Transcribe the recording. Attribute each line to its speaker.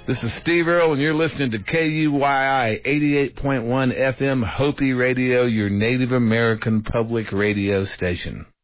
Speaker 1: This is Steve Earle, and you're listening to KUYI 88.1 FM Hopi Radio, your Native American public radio station.